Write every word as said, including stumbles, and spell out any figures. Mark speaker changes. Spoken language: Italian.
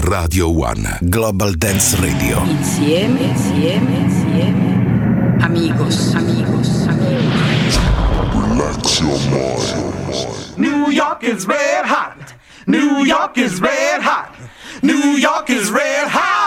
Speaker 1: Radio One. Global Dance Radio.
Speaker 2: Insieme, insieme, insieme. Amigos, amigos, amigos.
Speaker 1: Relax your mind.
Speaker 3: New York is red hot. New York is red hot. New York is red hot.